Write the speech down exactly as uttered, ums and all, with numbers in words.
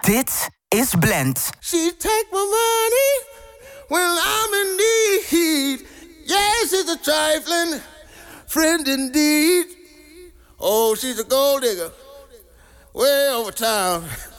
Dit is Blend. She take my money when I'm in need. Yes, it's a trifling friend indeed. Oh, she's a gold digger way over town.